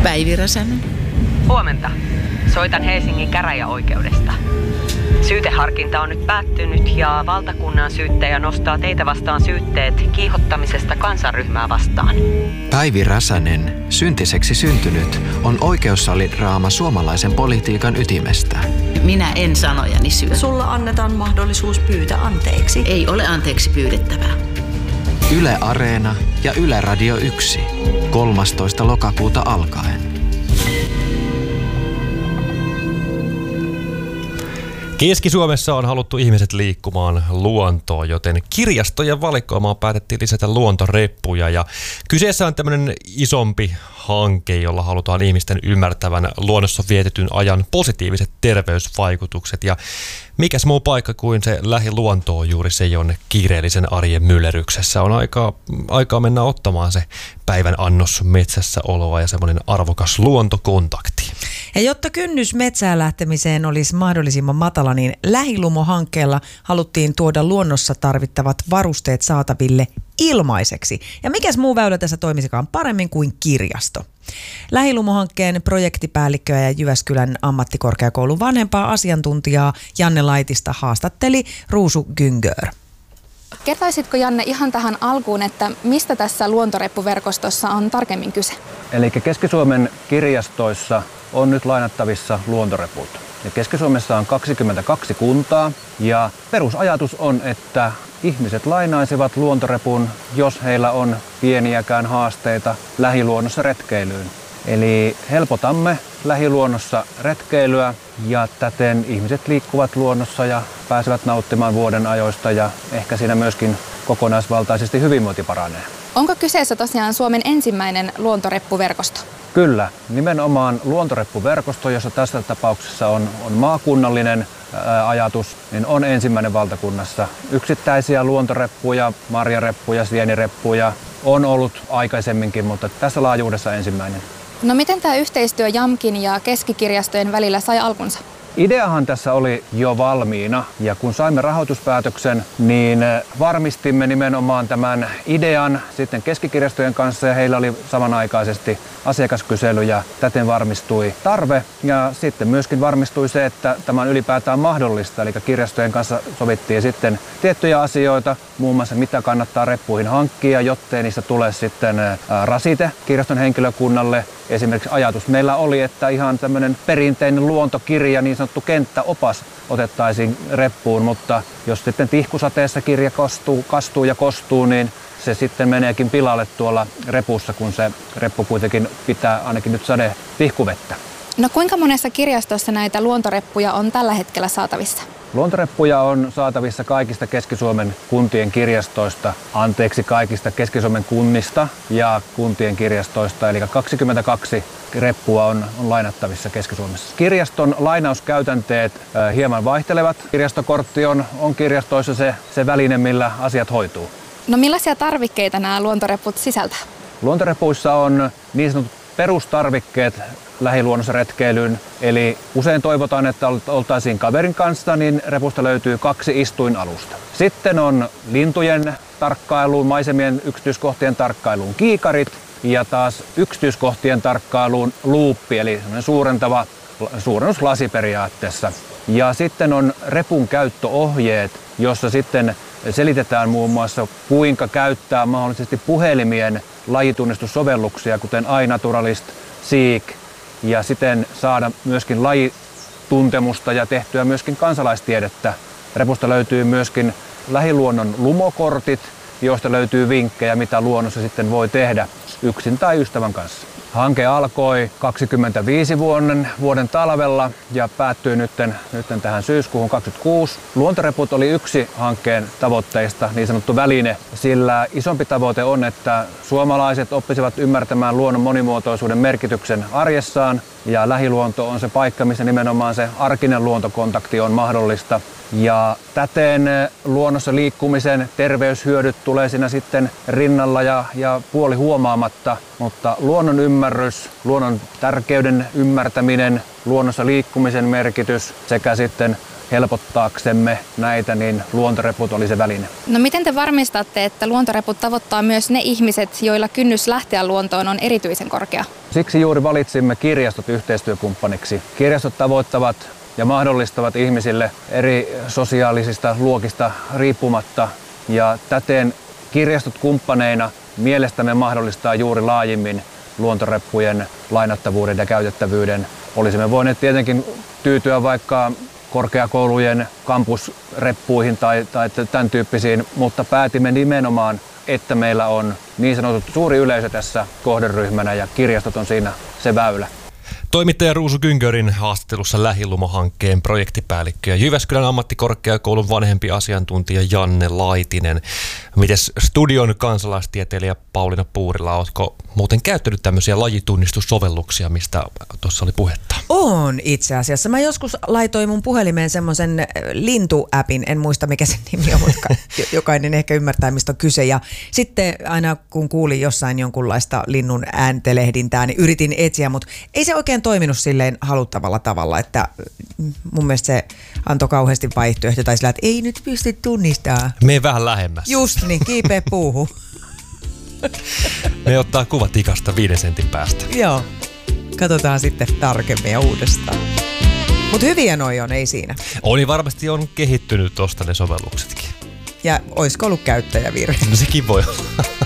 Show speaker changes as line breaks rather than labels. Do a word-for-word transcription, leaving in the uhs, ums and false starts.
Päivi Räsänen.
Huomenta. Soitan Helsingin käräjäoikeudesta. Syyteharkinta on nyt päättynyt ja valtakunnan syyttäjä nostaa teitä vastaan syytteet kiihottamisesta kansanryhmää vastaan.
Päivi Räsänen, syntiseksi syntynyt, on oikeussalidraama suomalaisen politiikan ytimestä.
Minä en sanojani syö.
Sulla annetaan mahdollisuus pyytää anteeksi.
Ei ole anteeksi pyydettävää.
Yle Areena ja Yle Radio yksi. kolmastoista lokakuuta alkaen.
Keski-Suomessa on haluttu ihmiset liikkumaan luontoon, joten kirjastojen valikoimaan päätettiin lisätä luontoreppuja. Ja kyseessä on tämmöinen isompi hanke, jolla halutaan ihmisten ymmärtävän luonnossa vietetyn ajan positiiviset terveysvaikutukset. Ja mikäs muu paikka kuin se lähiluonto on juuri se, jonne kiireellisen arjen myllerryksessä on aikaa, aikaa mennä ottamaan se päivän annos metsässä oloa ja semmoinen arvokas luontokontakti.
Ja jotta kynnys metsään lähtemiseen olisi mahdollisimman matala, niin Lähilumo-hankkeella haluttiin tuoda luonnossa tarvittavat varusteet saataville ilmaiseksi. Ja mikäs muu väylä tässä toimisikaan paremmin kuin kirjasto? Lähilumo-hankkeen projektipäällikköä ja Jyväskylän ammattikorkeakoulun vanhempaa asiantuntijaa Janne Laitista haastatteli Ruusu Güngör.
Kertoisitko, Janne, ihan tähän alkuun, että mistä tässä luontoreppuverkostossa on tarkemmin kyse?
Eli Keski-Suomen kirjastoissa on nyt lainattavissa luontoreput. Ja Keski-Suomessa on kaksikymmentäkaksi kuntaa ja perusajatus on, että ihmiset lainaisivat luontorepun, jos heillä on pieniäkään haasteita lähiluonnossa retkeilyyn. Eli helpotamme lähiluonnossa retkeilyä ja täten ihmiset liikkuvat luonnossa ja pääsevät nauttimaan vuoden ajoista ja ehkä siinä myöskin kokonaisvaltaisesti hyvinvointi paranee.
Onko kyseessä tosiaan Suomen ensimmäinen luontoreppuverkosto?
Kyllä, nimenomaan luontoreppuverkosto, jossa tässä tapauksessa on, on maakunnallinen ää, ajatus, niin on ensimmäinen valtakunnassa. Yksittäisiä luontoreppuja, marjareppuja, sienireppuja on ollut aikaisemminkin, mutta tässä laajuudessa ensimmäinen.
No miten tämä yhteistyö JAMKin ja keskikirjastojen välillä sai alkunsa?
Ideahan tässä oli jo valmiina ja kun saimme rahoituspäätöksen, niin varmistimme nimenomaan tämän idean sitten keskikirjastojen kanssa ja heillä oli samanaikaisesti asiakaskysely ja täten varmistui tarve ja sitten myöskin varmistui se, että tämä on ylipäätään mahdollista. Eli kirjastojen kanssa sovittiin sitten tiettyjä asioita, muun muassa mitä kannattaa reppuihin hankkia, jottei niistä tule sitten rasite kirjaston henkilökunnalle. Esimerkiksi ajatus meillä oli, että ihan tämmöinen perinteinen luontokirja, niin sanottu kenttäopas, otettaisiin reppuun, mutta jos sitten tihkusateessa kirja kastuu, kastuu ja kostuu, niin se sitten meneekin pilalle tuolla repussa, kun se reppu kuitenkin pitää ainakin nyt sade tihkuvettä.
No kuinka monessa kirjastossa näitä luontoreppuja on tällä hetkellä saatavissa?
Luontoreppuja on saatavissa kaikista Keski-Suomen kuntien kirjastoista, anteeksi kaikista Keski-Suomen kunnista ja kuntien kirjastoista, eli kaksikymmentäkaksi reppua on, on lainattavissa Keski-Suomessa. Kirjaston lainauskäytänteet äh, hieman vaihtelevat. Kirjastokortti on, on kirjastoissa se, se väline, millä asiat hoituu.
No millaisia tarvikkeita nämä luontorepput sisältää?
Luontorepuissa on niin sanotut perustarvikkeet lähiluonnossa retkeilyyn. Eli usein toivotaan, että oltaisiin kaverin kanssa, niin repusta löytyy kaksi istuinalusta. Sitten on lintujen tarkkailuun, maisemien yksityiskohtien tarkkailuun kiikarit ja taas yksityiskohtien tarkkailuun luuppi, eli suurentava suurennuslasi periaatteessa. Ja sitten on repun käyttöohjeet, jossa sitten selitetään muun muassa, kuinka käyttää mahdollisesti puhelimien lajitunnistustosovelluksia, kuten iNaturalist, Seek, ja siten saada myöskin lajituntemusta ja tehtyä myöskin kansalaistiedettä. Repusta löytyy myöskin lähiluonnon lumokortit, joista löytyy vinkkejä, mitä luonnossa sitten voi tehdä yksin tai ystävän kanssa. Hanke alkoi kaksikymmentäviisi vuoden, vuoden talvella ja päättyy nytten, nytten tähän syyskuuhun kaksikymmentäkuusi. Luontoreput oli yksi hankkeen tavoitteista, niin sanottu väline, sillä isompi tavoite on, että suomalaiset oppisivat ymmärtämään luonnon monimuotoisuuden merkityksen arjessaan ja lähiluonto on se paikka, missä nimenomaan se arkinen luontokontakti on mahdollista. Ja täten luonnossa liikkumisen terveyshyödyt tulee siinä sitten rinnalla ja, ja puoli huomaamatta, mutta luonnon ymmärrys, luonnon tärkeyden ymmärtäminen, luonnossa liikkumisen merkitys sekä sitten helpottaaksemme näitä, niin luontoreput oli se väline.
No miten te varmistatte, että luontoreput tavoittaa myös ne ihmiset, joilla kynnys lähteä luontoon on erityisen korkea?
Siksi juuri valitsimme kirjastot yhteistyökumppaniksi. Kirjastot tavoittavat ja mahdollistavat ihmisille eri sosiaalisista luokista riippumatta, ja täten kirjastot kumppaneina mielestämme mahdollistaa juuri laajimmin luontoreppujen lainattavuuden ja käytettävyyden. Olisimme voineet tietenkin tyytyä vaikka korkeakoulujen kampusreppuihin tai, tai tämän tyyppisiin, mutta päätimme nimenomaan, että meillä on niin sanottu suuri yleisö tässä kohderyhmänä ja kirjastot on siinä se väylä.
Toimittaja Ruusu Kynkörin haastattelussa Lähilumo-hankkeen projektipäällikkö ja Jyväskylän ammattikorkeakoulun vanhempi asiantuntija Janne Laitinen. Mites studion kansalaistieteilijä Pauliina Puurila, oletko muuten käyttänyt tämmöisiä lajitunnisussovelluksia, mistä tuossa oli puhetta?
On itse asiassa. Mä joskus laitoin mun puhelimeen semmoisen lintuäpin, en muista mikä sen nimi on, mutta jokainen ehkä ymmärtää mistä on kyse. Ja sitten aina kun kuulin jossain jonkunlaista linnun ääntelehdintää, niin yritin etsiä, mutta ei se oikein toiminut silleen haluttavalla tavalla, että mun mielestä se antoi kauheasti vaihtoehtoja tai sillä, että ei nyt pysty tunnistamaan.
Mene vähän lähemmäs.
Just niin, kiipeä puuhun.
Me ottaa kuva tikasta viiden sentin päästä.
Joo, katsotaan sitten tarkemmin ja uudestaan. Mutta hyviä noi on, ei siinä.
Oli varmasti on kehittynyt tosta ne sovelluksetkin.
Ja olisiko ollut käyttäjävirhe?
No sekin voi olla.